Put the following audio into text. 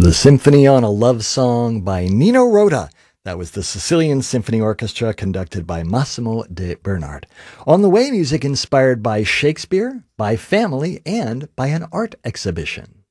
The Symphony on a Love Song by Nino Rota. That was the Sicilian Symphony Orchestra conducted by Massimo de Bernard. On the Way, music inspired by Shakespeare, by family, and by an art exhibition.